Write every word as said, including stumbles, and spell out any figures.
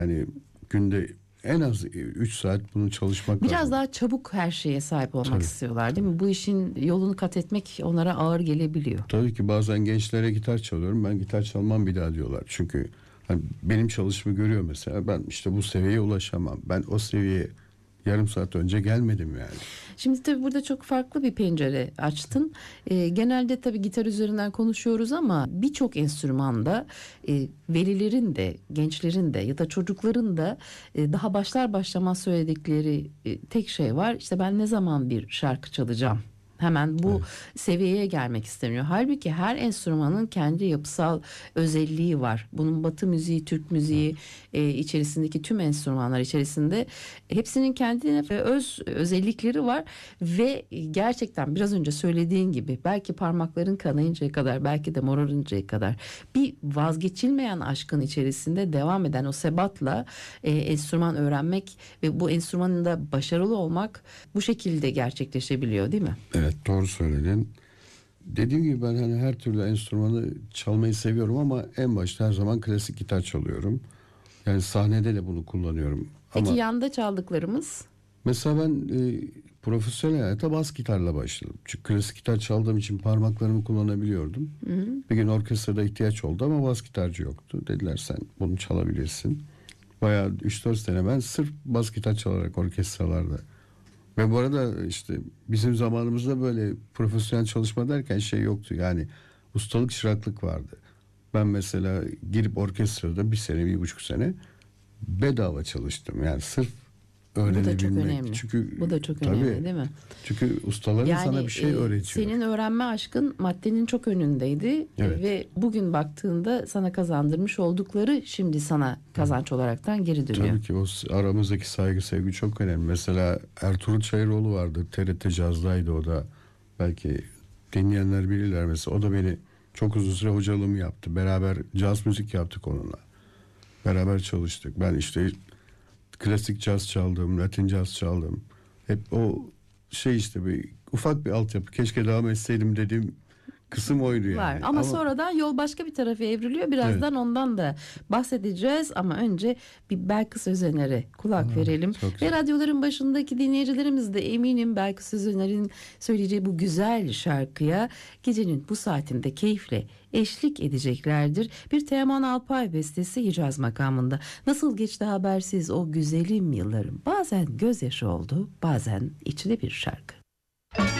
Yani günde en az üç saat bunu çalışmak Biraz lazım. daha çabuk her şeye sahip olmak Tabii. istiyorlar değil mi? Bu işin yolunu kat etmek onlara ağır gelebiliyor. Tabii ki bazen gençlere gitar çalıyorum. Ben gitar çalmam bir daha diyorlar. Çünkü hani benim çalışımı görüyor mesela. Ben işte bu seviyeye ulaşamam. Ben o seviyeye yarım saat önce gelmedim yani. Şimdi tabii burada çok farklı bir pencere açtın. Ee, genelde tabii gitar üzerinden konuşuyoruz ama birçok enstrümanda e, velilerin de, gençlerin de ya da çocukların da e, daha başlar başlamaz söyledikleri e, tek şey var. İşte ben ne zaman bir şarkı çalacağım? Hemen bu Evet. seviyeye gelmek isteniyor. Halbuki her enstrümanın kendi yapısal özelliği var. Bunun Batı müziği, Türk müziği e, içerisindeki tüm enstrümanlar içerisinde hepsinin kendine öz özellikleri var ve gerçekten biraz önce söylediğin gibi belki parmakların kanayıncaya kadar, belki de morarıncaya kadar bir vazgeçilmeyen aşkın içerisinde devam eden o sebatla e, enstrüman öğrenmek ve bu enstrümanın da başarılı olmak bu şekilde gerçekleşebiliyor, değil mi? Evet, doğru söyledin. Dediğim gibi ben hani her türlü enstrümanı çalmayı seviyorum ama en başta her zaman klasik gitar çalıyorum. Yani sahnede de bunu kullanıyorum. Peki Ama yanda çaldıklarımız? mesela ben e, profesyonel hayata bas gitarla başladım. Çünkü klasik gitar çaldığım için parmaklarımı kullanabiliyordum. Hı hı. Bir gün orkestrada ihtiyaç oldu ama bas gitarcı yoktu. Dediler sen bunu çalabilirsin. Bayağı üç dört sene ben sırf bas gitar çalarak orkestralarda. Ve bu arada işte bizim zamanımızda böyle profesyonel çalışma derken şey yoktu. Yani ustalık çıraklık vardı. Ben mesela girip orkestrada bir sene, bir buçuk sene bedava çalıştım. Yani sırf Bu da çok öğrenebilmek. önemli. Çünkü Bu da çok tabii, önemli değil mi? çünkü ustaların sana Yani bir şey e, öğretiyor. senin öğrenme aşkın maddenin çok önündeydi. Evet. Ve bugün baktığında sana kazandırmış oldukları şimdi sana kazanç olaraktan geri dönüyor. Tabii ki o s- aramızdaki saygı sevgi çok önemli. Mesela Ertuğrul Çayıroğlu vardı. T R T Caz'daydı o da. Belki dinleyenler bilirler mesela. O da beni çok uzun süre hocalığımı yaptı. Beraber caz müzik yaptık onunla. Beraber çalıştık. Ben işte klasik caz çaldım, Latin caz çaldım. Hep o şey işte bir ufak bir altyapı. Keşke devam etseydim dediğim kısım oydu yani. Var ama, sonradan yol başka bir tarafa evriliyor. Birazdan Evet. ondan da bahsedeceğiz ama önce bir Belkıs Özener'e kulak Aa, verelim. çok Ve güzel. radyoların başındaki dinleyicilerimiz de eminim Belkıs Özener'in söyleyeceği bu güzel şarkıya gecenin bu saatinde keyifle eşlik edeceklerdir. Bir Teoman Alpay bestesi Hicaz makamında. Nasıl geçti habersiz o güzelim yıllarım. Bazen gözyaşı oldu, bazen içli bir şarkı.